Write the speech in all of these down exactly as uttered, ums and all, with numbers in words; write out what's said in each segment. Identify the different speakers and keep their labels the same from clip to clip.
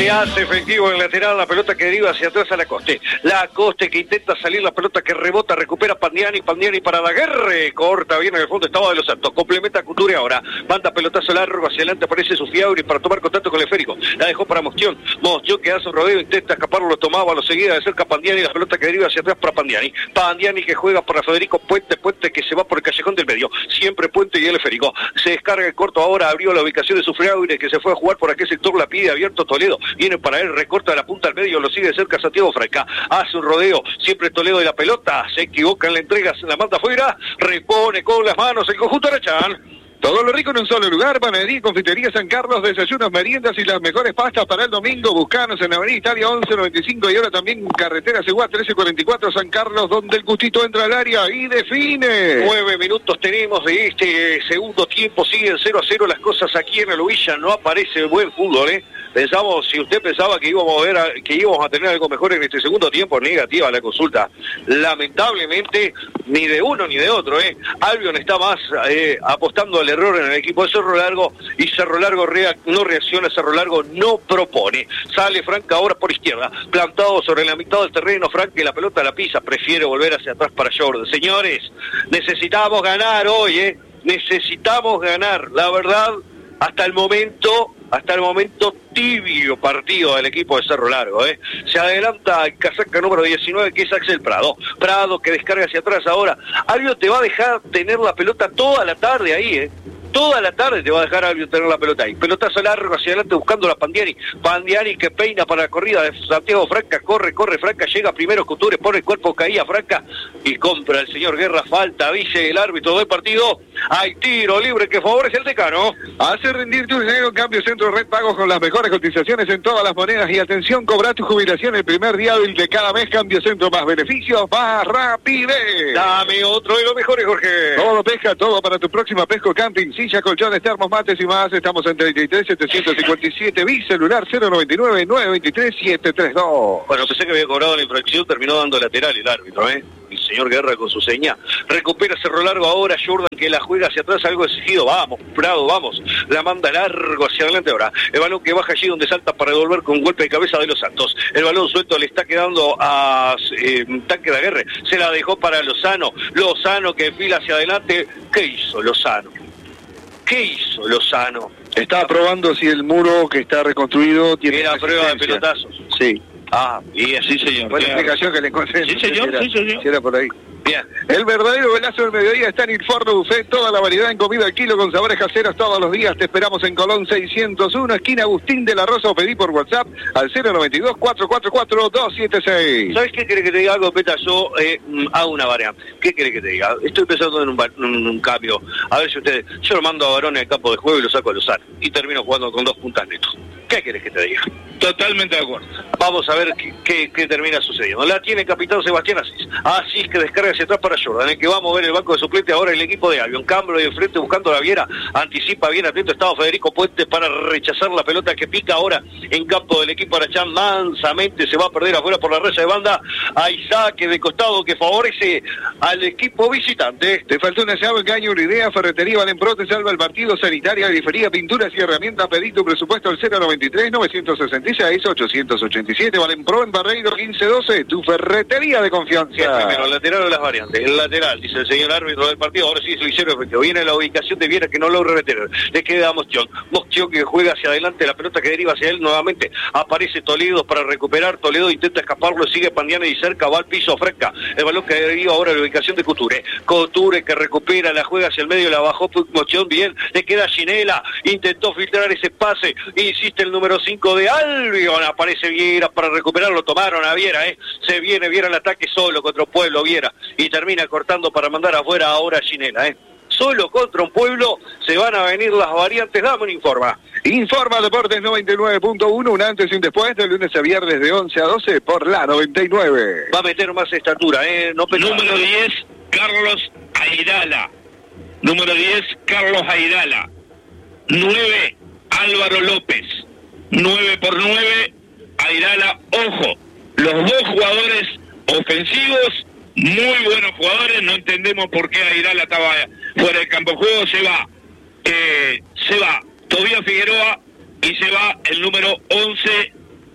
Speaker 1: hace efectivo el lateral, la pelota que deriva hacia atrás a Lacoste. Lacoste que intenta salir, la pelota que rebota, recupera Pandiani, Pandiani para Daguerre, corta bien en el fondo, estaba de los Santos, complementa a Couture ahora, manda pelotazo largo hacia adelante, aparece Sufiauri para tomar contacto con el esférico, la dejó para Mostión, Mostión que hace un rodeo, intenta escaparlo, lo tomaba, lo seguía de cerca Pandiani, la pelota que deriva hacia atrás para Pandiani, Pandiani que juega para Federico Puente, Puente que se va por el callejón del medio, siempre Puente y el esférico, se descarga el corto ahora, abrió la ubicación de Sufiauri que se fue a jugar por aquel sector, la pide abierto Toledo, viene para él, recorta la punta al medio, lo sigue de cerca Santiago Franca, hace un rodeo, siempre Toledo de la pelota, se equivoca en la entrega, se la manda afuera, repone con las manos el conjunto Arachán.
Speaker 2: Todo lo rico en un solo lugar, Panadería y Confitería San Carlos, desayunos, meriendas y las mejores pastas para el domingo. Buscanos en Avenida Italia once noventa y cinco y ahora también Carretera Seguá trece cuarenta y cuatro San Carlos, donde el gustito entra al área y define.
Speaker 1: Nueve minutos tenemos de este segundo tiempo, siguen cero a cero las cosas aquí en el Huilla, no aparece buen fútbol, ¿eh? Pensamos, si usted pensaba que íbamos a ver a, que íbamos a tener algo mejor en este segundo tiempo, negativa la consulta. Lamentablemente, ni de uno ni de otro, ¿eh? Albion está más eh, apostando al error en el equipo de Cerro Largo y Cerro Largo rea, no reacciona, Cerro Largo no propone. Sale Franca ahora por izquierda, plantado sobre la mitad del terreno, Franca que la pelota la pisa, prefiere volver hacia atrás para Jordan. Señores, necesitamos ganar hoy, ¿eh? Necesitamos ganar, la verdad, hasta el momento... Hasta el momento tibio partido del equipo de Cerro Largo, ¿eh? Se adelanta el casaca número diecinueve que es Axel Prado. Prado que descarga hacia atrás ahora. Albion te va a dejar tener la pelota toda la tarde ahí, ¿eh? Toda la tarde te va a dejar Albion tener la pelota ahí. Pelotazo largo hacia adelante buscando la Pandiani. Pandiani que peina para la corrida de Santiago Franca. Corre, corre Franca. Llega primero Couture, pone el cuerpo, caía Franca. Y compra el señor Guerra. Falta, dice el árbitro del partido. Hay tiro libre que favorece al Decano.
Speaker 2: Hace rendir tu dinero en Cambio Centro Red Pagos con las mejores cotizaciones en todas las monedas. Y atención, cobra tu jubilación el primer día hábil de cada mes. Cambio Centro, más beneficios, más rapidez.
Speaker 1: Dame otro de los mejores, Jorge.
Speaker 2: Todo pesca, todo para tu próxima pesca o camping. Sillas, colchones, termos, mates y más. Estamos en treinta y tres setecientos cincuenta y siete. Bicelular cero noventa y nueve nueve veintitrés setecientos treinta y dos.
Speaker 1: Bueno, pensé que había cobrado la infracción, terminó dando lateral el árbitro, ¿eh? El señor Guerra con su seña. Recupera Cerro Largo ahora, Jordan que la juega hacia atrás, algo exigido. Vamos, Prado, vamos. La manda largo hacia adelante ahora. El balón que baja allí donde salta para devolver con golpe de cabeza de los Santos. El balón suelto le está quedando a eh, Tanque de Aguerre. Se la dejó para Lozano. Lozano que fila hacia adelante. ¿Qué hizo Lozano? ¿Qué hizo Lozano?
Speaker 2: Está probando si el muro que está reconstruido tiene
Speaker 1: Era prueba de pelotazos.
Speaker 2: Sí.
Speaker 1: Ah, bien, sí señor.
Speaker 2: Buena explicación que le encontré.
Speaker 1: Sí señor,
Speaker 2: era,
Speaker 1: sí señor.
Speaker 2: Si era por ahí.
Speaker 1: Bien.
Speaker 2: El verdadero velazo del mediodía está en Il Forno Buffet, toda la variedad en comida al kilo con sabores caseros todos los días. Te esperamos en Colón seiscientos uno, esquina Agustín de la Rosa, o pedí por WhatsApp al cero noventa y dos, cuatro cuatro cuatro, dos siete seis.
Speaker 1: ¿Sabes qué querés que te diga algo, Peta? Yo eh, hago una variante. ¿Qué querés que te diga? Estoy pensando en un, un, un cambio. A ver si ustedes... Yo lo mando a Barón en el campo de juego y lo saco a Lozano. Y termino jugando con dos puntas netos. ¿Qué querés que te diga?
Speaker 3: Totalmente de acuerdo.
Speaker 1: Vamos a ver qué, qué, qué termina sucediendo. La tiene el capitán Sebastián Asís. Asís que descarga hacia atrás para Jordan, el que va a mover el banco de suplente ahora el equipo de Albion. Cambio de frente buscando la Viera. Anticipa bien, atento estaba Federico Puente para rechazar la pelota que pica ahora en campo del equipo Arachán. Mansamente se va a perder afuera por la raya de banda. Hay saque de costado que favorece al equipo visitante.
Speaker 2: Te faltó una llave, engaño, una idea. Ferretería Valenpro te salva el partido. Sanitaria, grifería, pinturas y herramientas. Pedí tu presupuesto al cero noventa y tres, novecientos sesenta y seis, ochocientos ochenta y siete. Valenpro en Barreiro quince doce. Tu ferretería de confianza.
Speaker 1: ¿Qué primero, el lateral o las variantes? El lateral, dice el señor árbitro del partido. Ahora sí se lo hicieron efectivo. Viene la ubicación de Viera que no logra retener. Le queda a Mostión. Mostión que juega hacia adelante. La pelota que deriva hacia él nuevamente. Aparece Toledo para recuperar. Toledo intenta escaparlo. Sigue Pandiani y cerca. Va al piso Fresca. El balón que deriva ahora a la ubicación de Couture. Couture que recupera. La juega hacia el medio. La bajó Mostión bien. Le queda Ginela. Intentó filtrar ese pase. Insiste el número cinco de Albion. Aparece Viera para recuperarlo. Tomaron a Viera, ¿eh? Se viene Viera al ataque solo contra un pueblo Viera. Y termina cortando para mandar afuera ahora Ginela, ¿eh? Solo contra un pueblo se van a venir las variantes. Dame un informa.
Speaker 2: Informa Deportes noventa y nueve punto uno, un antes y un después, de lunes a viernes de once a doce por la noventa y nueve.
Speaker 1: Va a meter más estatura, ¿eh? No pensaba.
Speaker 3: Número diez, Carlos Aidala. Número diez, Carlos Aidala. nueve, Álvaro López. nueve por nueve, Aidala. Ojo, los dos jugadores ofensivos, muy buenos jugadores. No entendemos por qué Aidala estaba fuera del campo de juego. Se va, eh, se va Tobías Figueroa y se va el número once,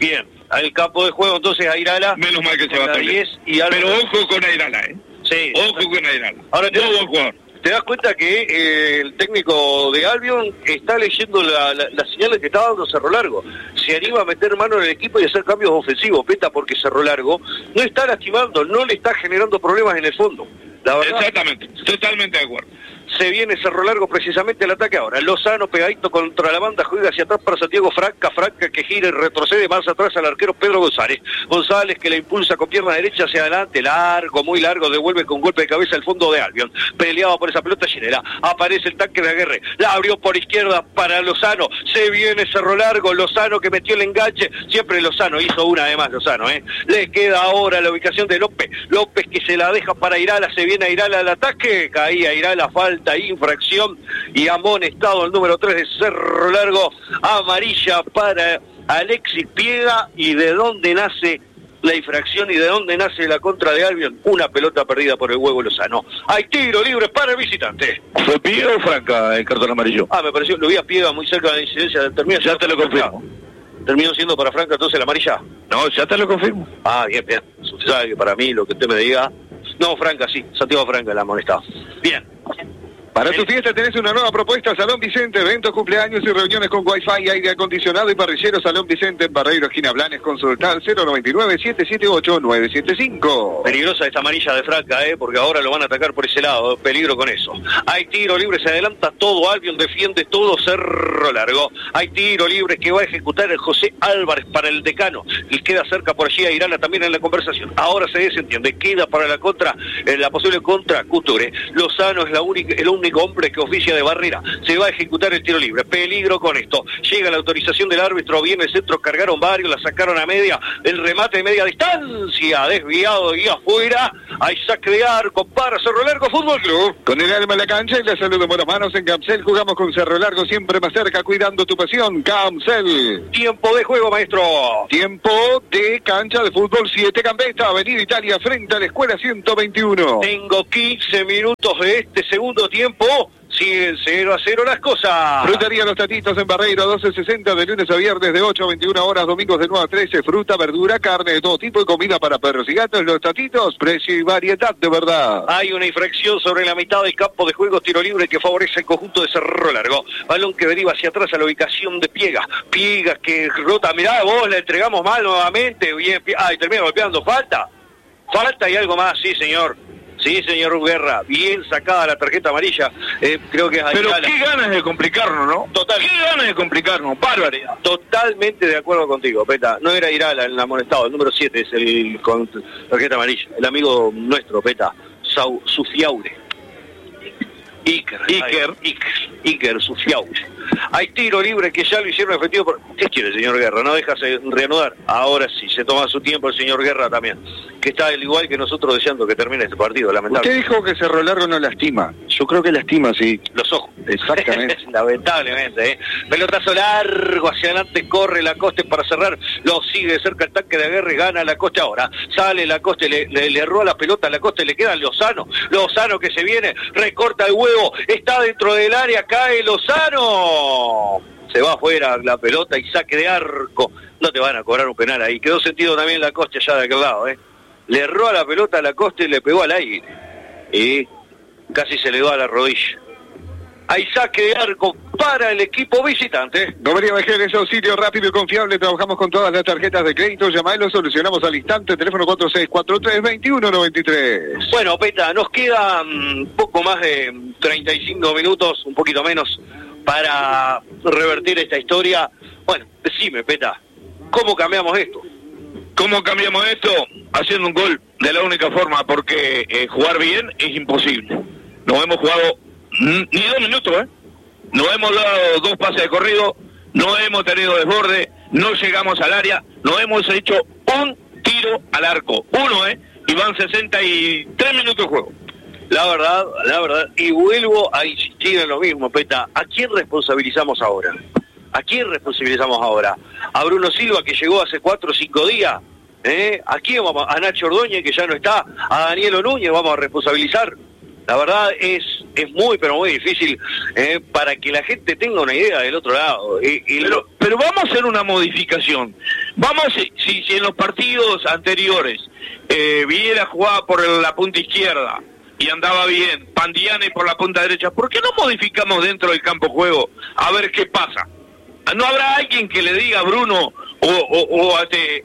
Speaker 1: Bien, al campo de juego entonces Airala.
Speaker 3: Menos mal que se va a
Speaker 1: diez y
Speaker 3: Pero ojo con Airala, ¿eh?
Speaker 1: Sí.
Speaker 3: Ojo con Airala.
Speaker 1: Ahora te,
Speaker 3: Muy buen jugador.
Speaker 1: te das cuenta que eh, el técnico de Albion está leyendo la, la, las señales que está dando Cerro Largo. Se anima a meter mano en el equipo y hacer cambios ofensivos, Peta, porque Cerro Largo no está lastimando, no le está generando problemas en el fondo. La verdad,
Speaker 3: exactamente, totalmente de acuerdo.
Speaker 1: Se viene Cerro Largo precisamente al ataque ahora. Lozano pegadito contra la banda, juega hacia atrás para Santiago Franca, Franca que gira y retrocede más atrás al arquero Pedro González. González que le impulsa con pierna derecha hacia adelante, largo, muy largo, devuelve con golpe de cabeza al fondo de Albion. Peleaba por esa pelota Ginela, aparece el tanque de Aguirre, la abrió por izquierda para Lozano, se viene Cerro Largo, Lozano que metió el enganche, siempre Lozano, hizo una además Lozano, ¿eh? Le queda ahora la ubicación de López, López que se la deja para Irala, se viene Irala al ataque, caía Irala, falta, infracción y amonestado el número tres de Cerro Largo, amarilla para Alexis Piega. ¿Y de dónde nace la infracción y de dónde nace la contra de Albion? Una pelota perdida por el huevo Lozano. Hay tiro libre para el visitante.
Speaker 3: ¿Fue Piega o Franca el cartón amarillo?
Speaker 1: Ah, me pareció, lo vi a Piega muy cerca de la incidencia. Termina
Speaker 3: ya te lo confirmo.
Speaker 1: ¿Terminó siendo para Franca entonces la amarilla?
Speaker 3: No, ya te lo confirmo.
Speaker 1: Ah, bien, bien. Usted sabe que para mí lo que usted me diga... No, Franca, sí. Santiago Franca la amonestado. Bien.
Speaker 2: Para tu fiesta tenés una nueva propuesta, Salón Vicente, eventos, cumpleaños y reuniones con wifi, aire acondicionado y parrillero. Salón Vicente en Barreiro, esquina Blanes. Consultar cero noventa y nueve, siete siete ocho, nueve siete cinco.
Speaker 1: Peligrosa esta amarilla de Franca, eh, porque ahora lo van a atacar por ese lado. Peligro con eso. Hay tiro libre, se adelanta todo. Albion defiende todo. Cerro Largo. Hay tiro libre que va a ejecutar el José Álvarez para el decano. Y queda cerca por allí a Irala también en la conversación. Ahora se desentiende. Queda para la contra, en la posible contra Couture. Lozano es la única, el único hombre que oficia de barrera. Se va a ejecutar el tiro libre. Peligro con esto. Llega la autorización del árbitro. Viene el centro. Cargaron varios. La sacaron a media. El remate de media distancia. Desviado y afuera. Hay saque de arco para Cerro Largo Fútbol Club.
Speaker 2: Con el alma en la cancha y la salud en buenas manos en Camcel. Jugamos con Cerro Largo siempre más cerca. Cuidando tu pasión. Camcel.
Speaker 1: Tiempo de juego, maestro.
Speaker 2: Tiempo de cancha de fútbol siete Gambetta. Avenida Italia frente a la escuela ciento veintiuno.
Speaker 1: Tengo quince minutos de este segundo tiempo. Siguen cero a cero las cosas.
Speaker 2: Frutería Los Tatitos en Barreiro, doce sesenta de lunes a viernes de ocho a veintiuna horas, domingos de nueve a trece. Fruta, verdura, carne de todo tipo y comida para perros y gatos. Los Tatitos, precio y variedad de verdad.
Speaker 1: Hay una infracción sobre la mitad del campo de juego, tiro libre que favorece el conjunto de Cerro Largo. Balón que deriva hacia atrás a la ubicación de Piega. Piega que rota, mirá vos, la entregamos mal nuevamente. Bien, ay, termina golpeando, falta. Falta y algo más, sí señor. Sí, señor Guerra, bien sacada la tarjeta amarilla, eh, creo que es
Speaker 3: Pero
Speaker 1: Ayrala.
Speaker 3: qué ganas de complicarnos, ¿no?
Speaker 1: Total.
Speaker 3: Qué ganas de complicarnos, barbaridad.
Speaker 1: Totalmente de acuerdo contigo, Peta. No era Irala el amonestado, el número siete es el con tarjeta amarilla. El amigo nuestro, Peta, Sau, Sufiaure. Iker, Iker, Iker, Iker, Sufiaure. Hay tiro libre que ya lo hicieron efectivo. Por... ¿Qué quiere, señor Guerra? ¿No dejarse reanudar? Ahora sí, se toma su tiempo el señor Guerra también, que está al igual que nosotros deseando que termine este partido, lamentablemente.
Speaker 2: Usted dijo que Cerro Largo no lastima. Yo creo que lastima, sí.
Speaker 1: Los ojos.
Speaker 2: Exactamente.
Speaker 1: Lamentablemente, ¿eh? Pelotazo largo hacia adelante, corre Lacoste para cerrar, lo sigue de cerca el tanque de Aguirre, gana Lacoste ahora, sale Lacoste, le, le, le roba la pelota a Lacoste, le queda Lozano, Lozano que se viene, recorta el huevo, está dentro del área, cae Lozano, se va afuera la pelota y saque de arco, no te van a cobrar un penal ahí, quedó sentido también Lacoste allá de aquel lado, ¿eh? Le roba la pelota a Lacoste y le pegó al aire, y casi se le va a la rodilla. Hay saque de arco para el equipo visitante.
Speaker 2: Gomería Vejeres, auxilio rápido y confiable. Trabajamos con todas las tarjetas de crédito. Llama y lo solucionamos al instante. Teléfono cuatro seis cuatro tres, dos uno nueve tres.
Speaker 1: Bueno, Peta, nos quedan poco más de treinta y cinco minutos, un poquito menos, para revertir esta historia. Bueno, decime, Peta, ¿cómo cambiamos esto?
Speaker 3: ¿Cómo cambiamos esto? Haciendo un gol de la única forma, porque eh, jugar bien es imposible. Nos hemos jugado ni dos minutos, ¿eh? No hemos dado dos pases de corrido, no hemos tenido desborde, no llegamos al área, no hemos hecho un tiro al arco. Uno, ¿eh? Y van sesenta y tres minutos de juego.
Speaker 1: La verdad, la verdad, y vuelvo a insistir en lo mismo, Peta. ¿A quién responsabilizamos ahora? ¿A quién responsabilizamos ahora? ¿A Bruno Silva, que llegó hace cuatro o cinco días? ¿Eh? ¿A quién vamos? ¿A Nacho Ordóñez, que ya no está? ¿A Daniel Núñez vamos a responsabilizar? La verdad es es muy, pero muy difícil eh, para que la gente tenga una idea del otro lado. Y, y
Speaker 3: pero,
Speaker 1: lo...
Speaker 3: pero vamos a hacer una modificación. Vamos, si, si, si en los partidos anteriores eh, Viera jugaba por la punta izquierda y andaba bien, Pandiane por la punta derecha, ¿por qué no modificamos dentro del campo juego a ver qué pasa? ¿No habrá alguien que le diga a Bruno o, o, o a, te,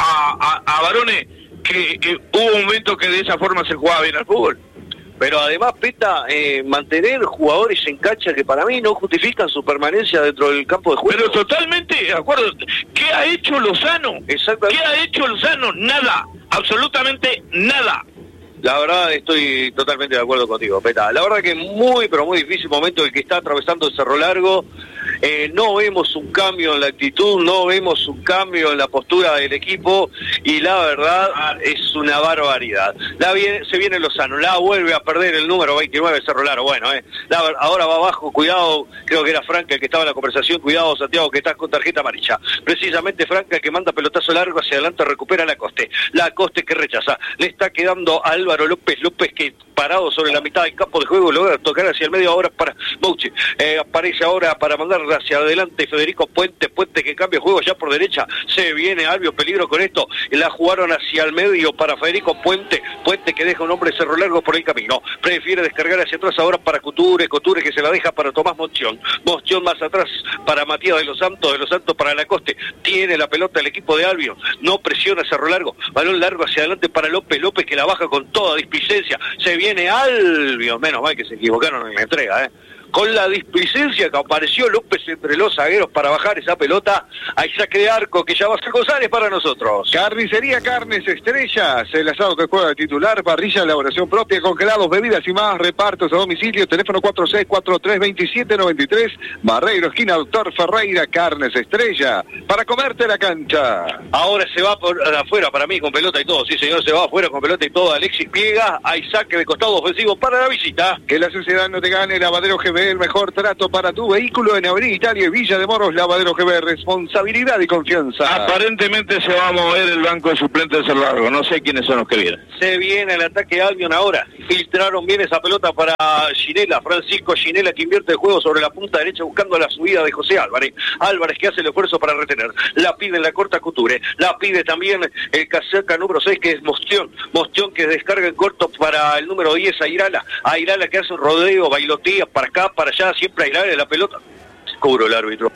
Speaker 3: a, a, a Barone que, que hubo un momento que de esa forma se jugaba bien al fútbol?
Speaker 1: Pero además, Peta, eh, mantener jugadores en cancha que para mí no justifican su permanencia dentro del campo de juego.
Speaker 3: Pero totalmente de acuerdo. ¿Qué ha hecho Lozano?
Speaker 1: Exactamente.
Speaker 3: ¿Qué ha hecho Lozano? Nada, absolutamente nada.
Speaker 1: La verdad estoy totalmente de acuerdo contigo, Peta. La verdad que muy, pero muy difícil momento el que está atravesando el Cerro Largo. Eh, no vemos un cambio en la actitud, no vemos un cambio en la postura del equipo y la verdad es una barbaridad. La viene, se viene Lozano, la vuelve a perder el número veintinueve Cerro Largo. Bueno, eh, la, ahora va abajo, cuidado, creo que era Franca el que estaba en la conversación, cuidado Santiago que estás con tarjeta amarilla. Precisamente Franca el que manda pelotazo largo hacia adelante, recupera la Coste. La Coste que rechaza, le está quedando a Álvaro López, López que parado sobre la mitad del campo de juego, logra tocar hacia el medio ahora para Bouchi. Eh, aparece ahora para mandar hacia adelante Federico Puente, Puente que cambia juego ya por derecha, se viene Albio, peligro con esto, la jugaron hacia el medio para Federico Puente, Puente que deja un hombre Cerro Largo por el camino, prefiere descargar hacia atrás ahora para Couture, Couture que se la deja para Tomás Monción, Monción más atrás para Matías de los Santos, de los Santos para Lacoste, tiene la pelota el equipo de Albio, no presiona Cerro Largo, balón largo hacia adelante para López, López que la baja con toda displicencia, se viene Albio, menos mal que se equivocaron en la entrega, eh. Con la displicencia que apareció López entre los zagueros para bajar esa pelota, hay saque de arco que ya va a ser González para nosotros.
Speaker 2: Carnicería Carnes Estrellas, el asado que juega de titular, parrilla, elaboración propia, congelados, bebidas y más, repartos a domicilio, teléfono cuatro seis cuatro tres, veintisiete noventa y tres, Barreiro, esquina Doctor Ferreira, Carnes Estrella, para comerte la cancha.
Speaker 1: Ahora se va por afuera para mí con pelota y todo, sí señor, se va afuera con pelota y todo, Alexis Piega, hay saque de costado ofensivo para la visita.
Speaker 2: Que la sociedad no te gane, Lavadero G B, el mejor trato para tu vehículo en Avenida Italia y Villa de Moros, Lavadero G B, responsabilidad y confianza.
Speaker 3: Aparentemente se va a mover el banco de suplentes de Cerro Largo, no sé quiénes son los que vienen.
Speaker 1: Se viene el ataque de Albion ahora, filtraron bien esa pelota para Ginela, Francisco Ginela que invierte el juego sobre la punta derecha buscando la subida de José Álvarez, Álvarez que hace el esfuerzo para retener, la pide en la corta Couture, la pide también el casaca número seis que es Mostión, Mostión que descarga en corto para el número diez, Airala, Airala que hace un rodeo, bailotea para acá, para allá, siempre Airala de la pelota, cubro el árbitro.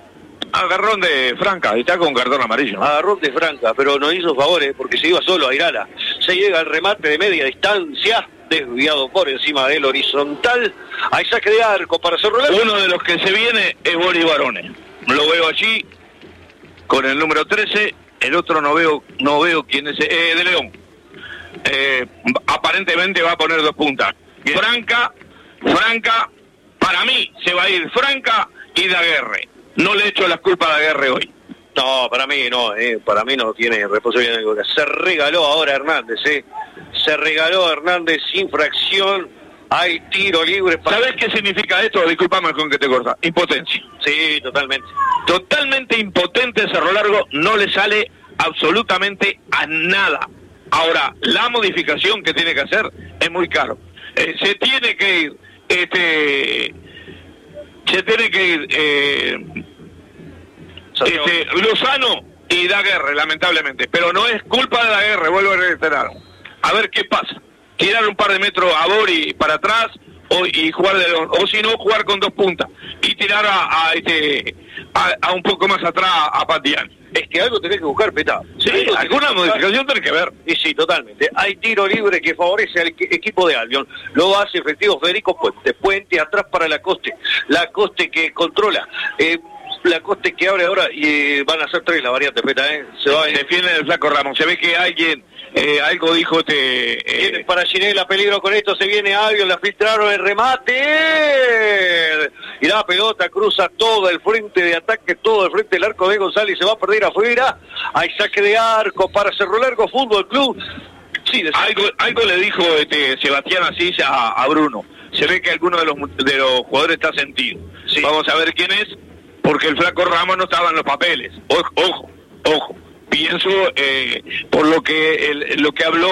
Speaker 3: Agarrón de Franca, está con cartón amarillo, ¿no?
Speaker 1: Agarrón de Franca, pero no hizo favores porque se iba solo a Airala. Se llega al remate de media distancia, desviado por encima del horizontal. Hay saque de arco para Cerro Largo.
Speaker 3: Uno de los que se viene es Boris Barone. Lo veo allí con el número trece. El otro no veo, no veo quién es, eh, de León. Eh, aparentemente va a poner dos puntas. Bien. Franca, Franca, para mí se va a ir Franca y Daguerre. No le echo las culpas a Daguerre hoy.
Speaker 1: No, para mí no, eh, para mí no tiene responsabilidad ninguna. Se regaló ahora Hernández, eh. Se regaló Hernández sin fracción. Hay tiro libre. Para...
Speaker 3: ¿Sabes qué significa esto? Disculpame con que te corta. Impotencia.
Speaker 1: Sí, totalmente.
Speaker 3: Totalmente impotente Cerro Largo, no le sale absolutamente a nada. Ahora, la modificación que tiene que hacer es muy caro. Eh, se tiene que ir, este, se tiene que ir, eh, este, Lozano y Daguerre, lamentablemente. Pero no es culpa de Daguerre, vuelvo a reiterar. A ver qué pasa. Tirar un par de metros a Bori para atrás o, y jugar de dos, o si no jugar con dos puntas y tirar a, a este a, a un poco más atrás a Pandiane.
Speaker 1: Es que algo tenés que buscar, Peta.
Speaker 3: Sí, alguna modificación tenés que ver.
Speaker 1: Y sí, totalmente. Hay tiro libre que favorece al equipo de Albion. Lo hace efectivo Federico Puente. Puente atrás para Lacoste. Lacoste que controla. Eh, Lacoste que abre ahora y eh, van a ser tres la variante, Peta, ¿eh? Se va a...
Speaker 3: Defiende el flaco Ramos. Se ve que alguien... Eh, algo dijo este...
Speaker 1: Eh... Para Ginela, peligro con esto, se viene Albion, la filtraron, el remate y la pelota cruza todo el frente de ataque, todo el frente del arco de González, se va a perder afuera. Hay saque de arco para Cerro Largo Fútbol Club. Sí,
Speaker 3: algo, algo le dijo este Sebastián Asís a, a Bruno, se ve que alguno de los, de los jugadores está sentido. Sí. Vamos a ver quién es, porque el flaco Ramos no estaba en los papeles. Ojo, ojo, ojo. Pienso, eh, por lo que el, lo que habló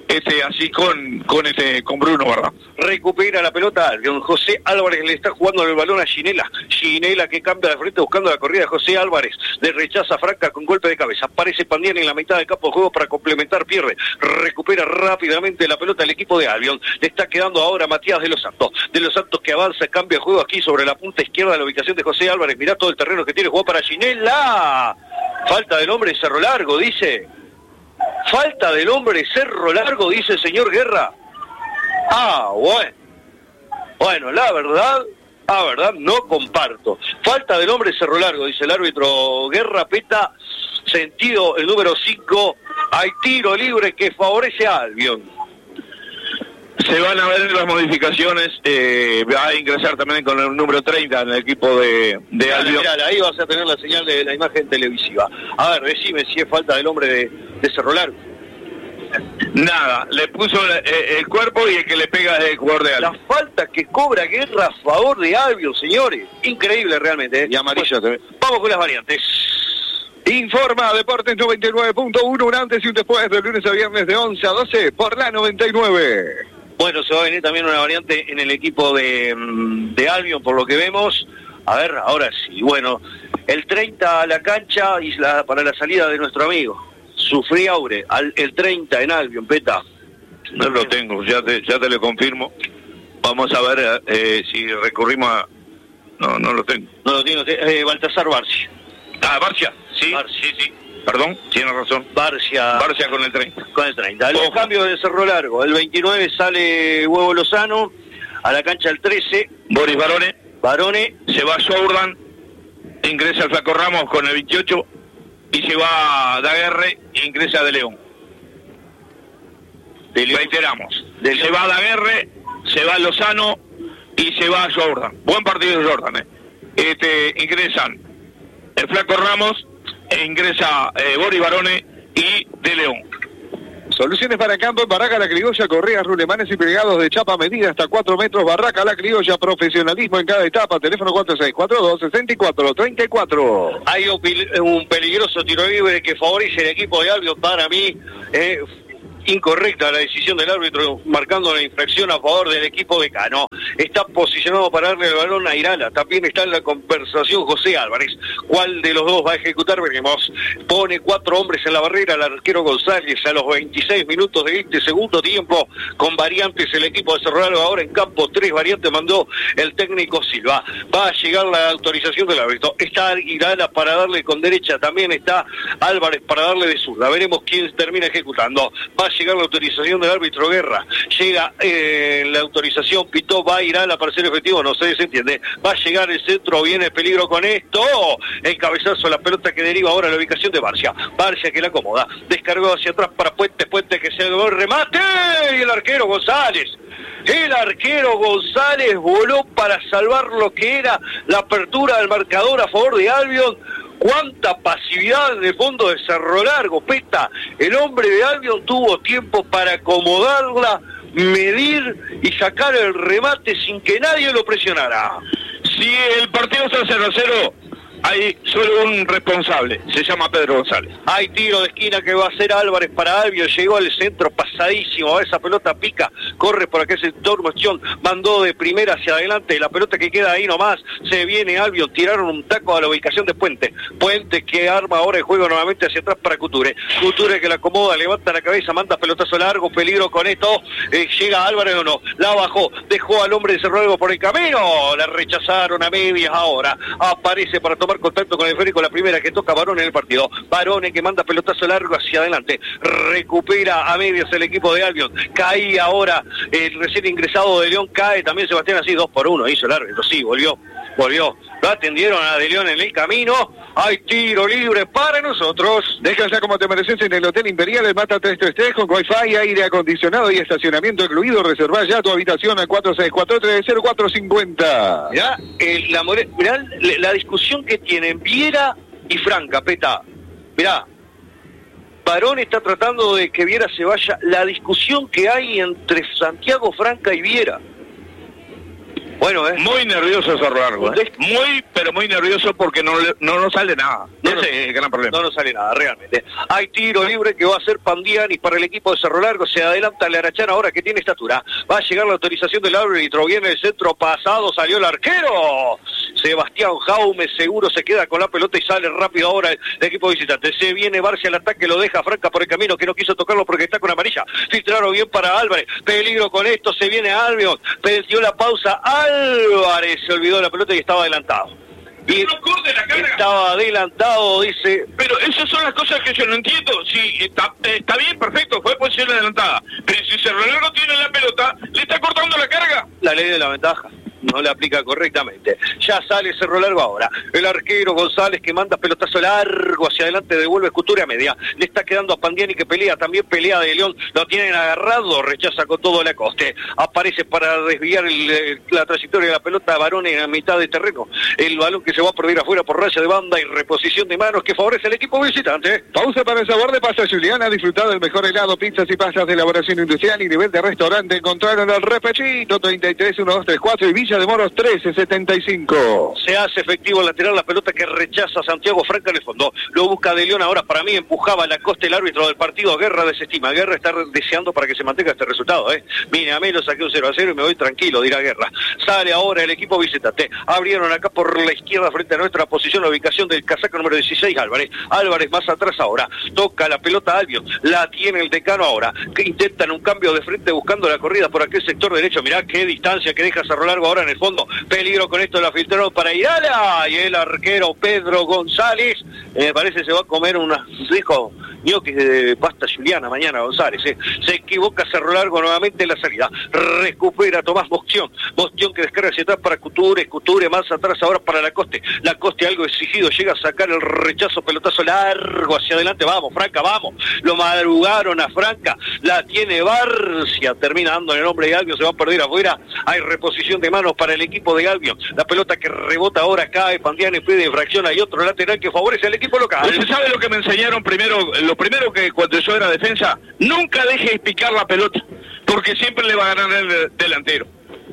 Speaker 3: este así con con este con Bruno, ¿verdad?
Speaker 1: Recupera la pelota Albion. José Álvarez le está jugando el balón a Ginela. Ginela que cambia de frente buscando la corrida de José Álvarez. Le rechaza Franca con golpe de cabeza. Aparece Pandiani en la mitad del campo de juego para complementar, pierde. Recupera rápidamente la pelota el equipo de Albion. Le está quedando ahora Matías de los Santos. De los Santos que avanza, cambia el juego aquí sobre la punta izquierda de la ubicación de José Álvarez. Mirá todo el terreno que tiene, jugó para Ginela. Falta del hombre Cerro Largo, dice. Falta del hombre Cerro Largo, dice el señor Guerra. Ah, bueno. Bueno, la verdad, la verdad, no comparto. Falta del hombre Cerro Largo, dice el árbitro Guerra. Peta, sentido el número cinco. Hay tiro libre que favorece a Albion.
Speaker 3: Se van a ver las modificaciones, eh, va a ingresar también con el número treinta en el equipo de, de Albion.
Speaker 1: Mirá, ahí vas a tener la señal de la imagen televisiva. A ver, decime si es falta del hombre de, de Cerro Largo.
Speaker 3: Nada, le puso el, el cuerpo y el que le pega es el jugador de Albion.
Speaker 1: La falta que cobra Guerra a favor de Albion, señores. Increíble realmente, ¿eh?
Speaker 3: Y amarillo también.
Speaker 1: Vamos con las variantes.
Speaker 2: Informa Deportes noventa y nueve punto uno, un antes y un después, de lunes a viernes de once a doce por la noventa y nueve.
Speaker 1: Bueno, se va a venir también una variante en el equipo de, de Albion, por lo que vemos. A ver, ahora sí. Bueno, el treinta a la cancha y la, para la salida de nuestro amigo. Sufriaure, al, el treinta en Albion, Peta.
Speaker 3: No lo tengo, ya te, ya te lo confirmo. Vamos a ver eh, si recurrimos a... No, no lo tengo.
Speaker 1: No lo tengo, eh, Baltasar Barcia.
Speaker 3: Ah, Barcia, sí,
Speaker 1: Barcia.
Speaker 3: sí, sí. Perdón, tiene razón.
Speaker 1: Barcia.
Speaker 3: Barcia con el treinta.
Speaker 1: Con el treinta. Los cambios de Cerro Largo. El veintinueve sale Huevo Lozano. A la cancha el trece.
Speaker 3: Boris Barone.
Speaker 1: Barone.
Speaker 3: Se va Jordan. Ingresa el Flaco Ramos con el veintiocho. Y se va Daguerre e ingresa De León.
Speaker 1: De León.
Speaker 3: Reiteramos.
Speaker 1: De
Speaker 3: se va Daguerre, se va Lozano y se va Jordan. Buen partido de Jordan, eh. Este, ingresan el Flaco Ramos, e ingresa eh, Boris Barone y De León.
Speaker 2: Soluciones para campo en Barraca La Criolla, correas, rulemanes y plegados de chapa medida hasta cuatro metros. Barraca La Criolla, profesionalismo en cada etapa. Teléfono cuatro seis cuatro dos, seis cuatro tres cuatro.
Speaker 1: Hay un, un peligroso tiro libre que favorece el equipo de Albion. Para mí, eh, incorrecta la decisión del árbitro marcando la infracción a favor del equipo de Cano. Está posicionado para darle el balón a Irala. También está en la conversación José Álvarez. ¿Cuál de los dos va a ejecutar? Veremos. Pone cuatro hombres en la barrera el arquero González a los veintiséis minutos de este segundo tiempo, con variantes el equipo de Cerro Largo. Ahora en campo tres variantes mandó el técnico Silva. Va a llegar la autorización del árbitro. Está Irala para darle con derecha. También está Álvarez para darle de zurda. Veremos quién termina ejecutando. Va a llegar la autorización del árbitro Guerra. Llega eh, la autorización, pitó, va a Irala para ser efectivo, no sé, se entiende. Va a llegar el centro, viene el peligro con esto. El cabezazo, la pelota que deriva ahora a la ubicación de Barcia. Barcia que la acomoda. Descargó hacia atrás para Puente, Puente que se el remate. Y el arquero González. El arquero González voló para salvar lo que era la apertura del marcador a favor de Albion. Cuánta pasividad en el fondo de Cerro Largo, Peta. El hombre de Albion tuvo tiempo para acomodarla, medir y sacar el remate sin que nadie lo presionara.
Speaker 3: Si el partido está cero a cero, hay solo un responsable, se llama Pedro González.
Speaker 1: Hay tiro de esquina que va a hacer Álvarez para Albion, llegó al centro pasadísimo, esa pelota pica, corre por aquel sector, Mochón, mandó de primera hacia adelante, la pelota que queda ahí nomás, se viene Albion, tiraron un taco a la ubicación de Puente, Puente que arma ahora el juego nuevamente hacia atrás para Couture, Couture que la acomoda, levanta la cabeza, manda pelotazo largo, peligro con esto, eh, llega Álvarez o no, la bajó, dejó al hombre de Cerro Largo por el camino, la rechazaron a medias ahora, aparece para tomar contacto con el esférico, la primera que toca Barone en el partido. Barone que manda pelotazo largo hacia adelante. Recupera a medias el equipo de Albion. Cae ahora el recién ingresado de León. Cae también Sebastián así, dos por uno. Hizo el árbitro, sí, volvió. Volvió. Lo atendieron a De León en el camino. Hay tiro libre para nosotros.
Speaker 2: Descansa como te mereces en el Hotel Imperial, el Mata tres tres tres, con wifi, aire acondicionado y estacionamiento incluido. Reservá ya tu habitación al cuatro seis cuatro tres, cero cuatro cinco cero.
Speaker 1: Mirá, el, la, mirá la discusión que tienen Viera y Franca, Peta. Mirá, Barón está tratando de que Viera se vaya. La discusión que hay entre Santiago, Franca y Viera. Bueno, eh.
Speaker 3: Muy nervioso Cerro Largo, ¿eh? Muy, pero muy nervioso porque no, no, no sale nada.
Speaker 1: No No,
Speaker 3: Ese es el gran problema.
Speaker 1: No nos sale nada, realmente. Hay tiro libre que va a ser Pandiani para el equipo de Cerro Largo. Se adelanta Larachán ahora que tiene estatura. Va a llegar la autorización del árbitro. Viene el centro pasado, salió el arquero. Sebastián Jaume seguro se queda con la pelota y sale rápido ahora el equipo visitante. Se viene Barcia al ataque, lo deja Franca por el camino que no quiso tocarlo porque está con amarilla. Filtraron bien para Álvarez. Peligro con esto, se viene Albion. Perdió la pausa. Álvarez se olvidó de la pelota y estaba adelantado. Y estaba adelantado, dice.
Speaker 3: Pero esas son las cosas que yo no entiendo. Si está, está bien, perfecto, fue posición adelantada. Pero si Cerro Largo tiene la pelota, ¿le está cortando la carga?
Speaker 1: La ley de la ventaja no le aplica correctamente. Ya sale Cerro Largo ahora. El arquero González que manda pelotazo largo hacia adelante, devuelve escultura media. Le está quedando a Pandiani que pelea, también pelea de León. Lo tienen agarrado, rechaza con todo la coste. Aparece para desviar el, la trayectoria de la pelota Barón en la mitad de terreno. El balón que se va a perder afuera por raya de banda y reposición de manos que favorece al equipo visitante.
Speaker 2: Pausa para el sabor de Pasta Juliana. Disfrutar del mejor helado, pizzas y pastas de elaboración industrial y nivel de restaurante. Encontraron el Repechito treinta y tres, uno, dos, tres, cuatro y Villa de Moros trece setenta y cinco.
Speaker 1: Se hace efectivo el lateral, la pelota que rechaza Santiago Franca en el fondo. Lo busca de León ahora, para mí empujaba a la costa el árbitro del partido. Guerra desestima. Guerra está deseando para que se mantenga este resultado. ¿eh? Mire, a mí lo saqué un cero a cero y me voy tranquilo, dirá Guerra. Sale ahora el equipo visitante. Abrieron acá por la izquierda frente a nuestra posición la ubicación del casaco número dieciséis, Álvarez. Álvarez más atrás ahora. Toca la pelota a Albion. La tiene el decano ahora. Que intentan un cambio de frente buscando la corrida por aquel sector derecho. Mirá qué distancia que deja Cerro Largo ahora en el fondo. Peligro con esto, la filtraron para Irala. Y el arquero Pedro González, me eh, parece se va a comer unos ricos ñoquis de pasta juliana mañana González. Eh. Se equivoca Cerro Largo nuevamente en la salida. Recupera Tomás Bostión. Bostión que descarga hacia atrás para Couture. Couture más atrás ahora para Lacoste. Lacoste algo exigido. Llega a sacar el rechazo, pelotazo largo hacia adelante. Vamos, Franca, vamos. Lo madrugaron a Franca. La tiene Barcia. Termina dando en el nombre de Albion. Se va a perder afuera. Hay reposición de manos para el equipo de Albion. La pelota que rebota ahora cae. Pandiani pide infracción. Hay otro lateral que favorece al equipo local.
Speaker 3: ¿Usted sabe lo que me enseñaron primero? Lo primero que cuando yo era defensa, nunca deje picar la pelota, porque siempre le va a ganar el delantero.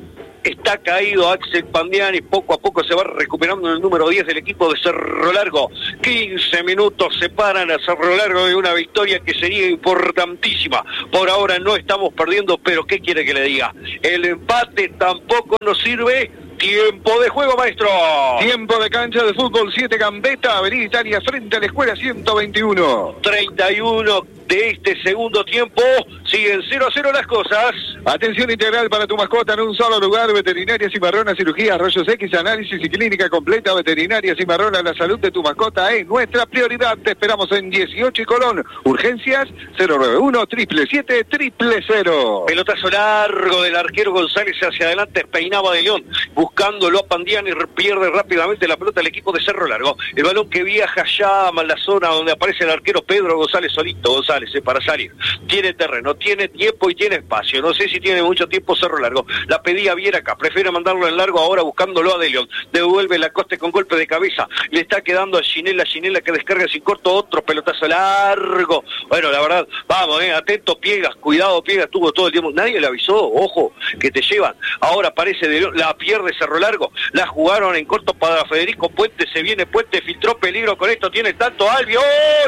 Speaker 1: Está caído Axel Pandiani, poco a poco se va recuperando el número diez del equipo de Cerro Largo. quince minutos separan a Cerro Largo de una victoria que sería importantísima. Por ahora no estamos perdiendo, pero ¿qué quiere que le diga? El empate tampoco nos sirve. Tiempo de juego, maestro.
Speaker 2: Tiempo de cancha de fútbol, siete Gambetta, Avenida Italia, frente a la escuela ciento veintiuno.
Speaker 1: treinta y uno de este segundo tiempo, siguen cero a cero las cosas.
Speaker 2: Atención integral para tu mascota en un solo lugar, veterinaria Cimarrona, cirugías, rayos X, análisis y clínica completa. Veterinaria Cimarrona, la salud de tu mascota es nuestra prioridad. Te esperamos en dieciocho y Colón. Urgencias cero nueve uno, siete siete siete, cero cero.
Speaker 1: Pelotazo largo del arquero González hacia adelante, peinaba de León, buscándolo a Pandiani, pierde rápidamente la pelota al equipo de Cerro Largo. El balón que viaja ya a la zona donde aparece el arquero Pedro González solito, González, eh, para salir. Tiene terreno, tiene tiempo y tiene espacio. No sé si tiene mucho tiempo Cerro Largo. La pedía Viera acá, prefiere mandarlo en largo ahora buscándolo a De León. Devuelve la coste con golpe de cabeza. Le está quedando a Ginela, Ginela que descarga sin corto, otro pelotazo largo. Bueno, la verdad, vamos, eh, atento Piegas, cuidado Piegas, tuvo todo el tiempo. Nadie le avisó, ojo, que te llevan. Ahora aparece De León, la pierde Cerro Largo, la jugaron en corto para Federico Puente, se viene Puente, filtró peligro con esto, tiene tanto Albion,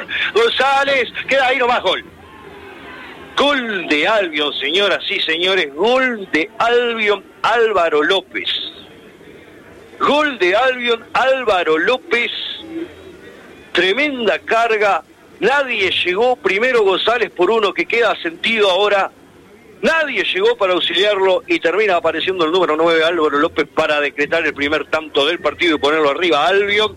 Speaker 1: González, queda ahí nomás, gol. Gol de Albion, señoras y señores, gol de Albion, Álvaro López. Gol de Albion, Álvaro López, tremenda carga, nadie llegó, primero González por uno que queda sentido ahora. Nadie llegó para auxiliarlo y termina apareciendo el número nueve, Álvaro López, para decretar el primer tanto del partido y ponerlo arriba. Albion,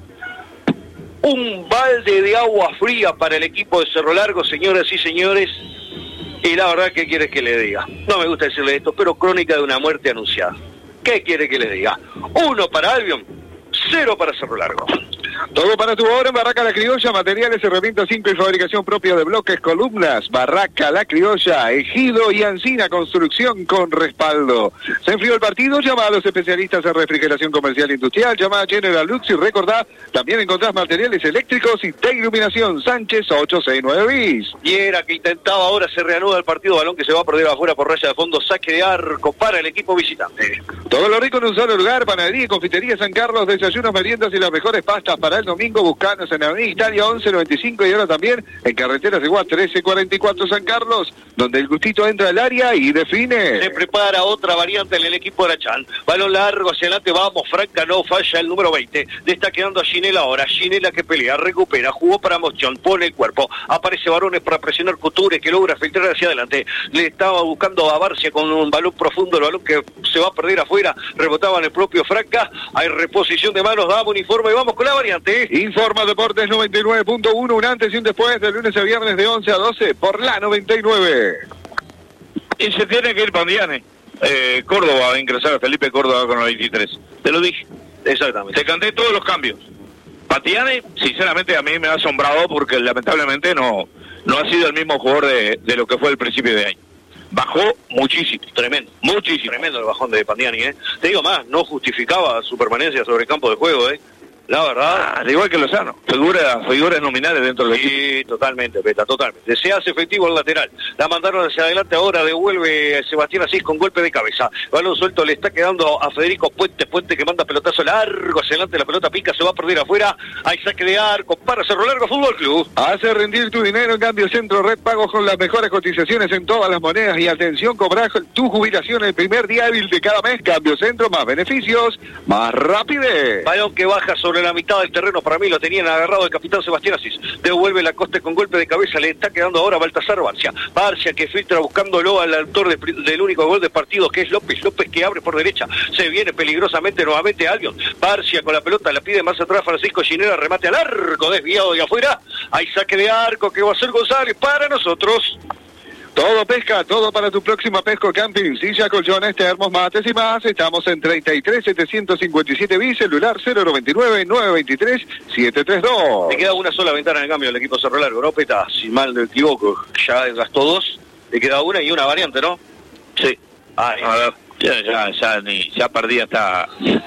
Speaker 1: un balde de agua fría para el equipo de Cerro Largo, señoras y señores. Y la verdad, ¿qué quiere que le diga? No me gusta decirle esto, pero crónica de una muerte anunciada. ¿Qué quiere que le diga? Uno para Albion, cero para Cerro Largo.
Speaker 2: Todo para tu obra en Barraca La Criolla, materiales, herramientas simples y fabricación propia de bloques, columnas. Barraca La Criolla, Ejido y Ancina, construcción con respaldo. Se enfrió el partido, llama a los especialistas en refrigeración comercial e industrial, llama a General Lux y recordá, también encontrás materiales eléctricos y de iluminación. Sánchez ocho seis nueve bis.
Speaker 1: Y era que intentaba, ahora se reanuda el partido, balón que se va a perder afuera por raya de fondo, saque de arco para el equipo visitante.
Speaker 2: Todo lo rico en un solo lugar, panadería y confitería San Carlos, desayunos, meriendas y las mejores pastas para para el domingo. Buscanos en Avenida Italia once noventa y cinco y ahora también en Carretera Seguá trece cuarenta y cuatro San Carlos, donde el gustito entra al área y define.
Speaker 1: Se prepara otra variante en el equipo de Arachán. Balón largo hacia adelante, vamos, Franca, no falla el número veinte. Le está quedando a Ginela ahora. Ginela que pelea, recupera, jugó para Mochón, pone el cuerpo. Aparece Varones para presionar Couture, que logra filtrar hacia adelante. Le estaba buscando a Barcia con un balón profundo, el balón que se va a perder afuera. Rebotaba en el propio Franca. Hay reposición de manos, damos uniforme y vamos con la variante.
Speaker 2: Informa Deportes noventa y nueve punto uno, un antes y un después, de lunes a viernes de once a doce por la noventa y nueve.
Speaker 3: Y se tiene que ir Pandiane. Eh, Córdoba va a ingresar a Felipe Córdoba con los veintitrés. Te lo dije.
Speaker 1: Exactamente.
Speaker 3: Te canté todos los cambios. Pandiane, sinceramente, a mí me ha asombrado porque lamentablemente no, no ha sido el mismo jugador de, de lo que fue el principio de año. Bajó muchísimo.
Speaker 1: Tremendo.
Speaker 3: Muchísimo.
Speaker 1: Tremendo el bajón de Pandiani, ¿eh? Te digo más, no justificaba su permanencia sobre el campo de juego, ¿eh? La verdad.
Speaker 3: Ah, al igual que Lozano. Figura, figuras nominales dentro del equipo.
Speaker 1: Sí, totalmente, Peta, totalmente. Se hace efectivo el lateral. La mandaron hacia adelante ahora, devuelve Sebastián Asís con golpe de cabeza. Balón suelto le está quedando a Federico Puente, Puente que manda pelotazo largo hacia adelante, la pelota pica, se va a perder afuera. Hay saque de arco para Cerro Largo Fútbol Club.
Speaker 2: Hace rendir tu dinero en Cambio Centro Red, pagos con las mejores cotizaciones en todas las monedas y atención, cobrar tu jubilación el primer día hábil de cada mes. Cambio Centro, más beneficios, más rapidez.
Speaker 1: Balón que baja sobre la mitad del terreno, para mí lo tenían agarrado el capitán Sebastián Asís. Devuelve la costa con golpe de cabeza, le está quedando ahora Baltasar Barcia. Barcia que filtra buscándolo al autor de, del único gol de partido, que es López. López que abre por derecha, se viene peligrosamente nuevamente Albion. Barcia con la pelota, la pide más atrás Francisco Ginera, remate al arco, desviado de afuera. Hay saque de arco que va a ser González para nosotros.
Speaker 2: Todo pesca, todo para tu próxima pesca, camping, silla, colchones, termos, mates y más. Estamos en treinta y tres setecientos cincuenta y siete B, celular cero noventa y nueve, novecientos veintitrés, setecientos treinta y dos.
Speaker 1: Le queda una sola ventana en el cambio del equipo Cerro Largo, ¿no, Peta? Si mal no equivoco, ya gastó dos. Le queda una y una variante, ¿no?
Speaker 3: Sí.
Speaker 1: Ah,
Speaker 3: a ver, ya, ya, ya, ni, ya perdí hasta...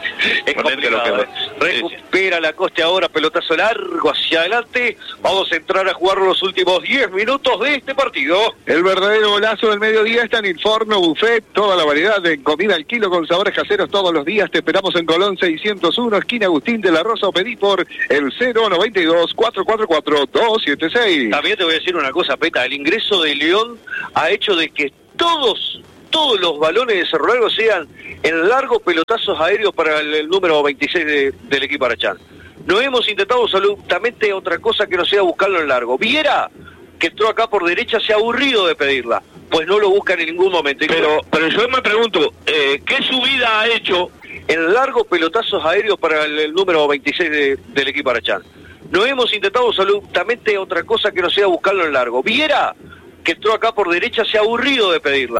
Speaker 1: Es complicado, ¿eh? Recupera la Coste ahora, pelotazo largo hacia adelante. Vamos a entrar a jugar los últimos diez minutos de este partido.
Speaker 2: El verdadero golazo del mediodía está en el Forno Buffet. Toda la variedad de comida al kilo con sabores caseros todos los días. Te esperamos en Colón seiscientos uno, esquina Agustín de la Rosa, o pedí por el cero noventa y dos, cuatrocientos cuarenta y cuatro, doscientos setenta y seis.
Speaker 1: También te voy a decir una cosa, Peta. El ingreso de León ha hecho de que todos... todos los balones de Cerro Largo sean en largos pelotazos aéreos para el, el número veintiséis de, del equipo Arachán. No hemos intentado absolutamente otra cosa que no sea buscarlo en largo. Viera, que entró acá por derecha, se ha aburrido de pedirla, pues no lo buscan en ningún momento.
Speaker 3: Pero, pero yo me pregunto, eh, ¿qué subida ha hecho?
Speaker 1: En largos pelotazos aéreos para el, el número veintiséis de, del equipo Arachán. No hemos intentado absolutamente otra cosa que no sea buscarlo en largo. Viera, que entró acá por derecha, se ha aburrido de pedirla.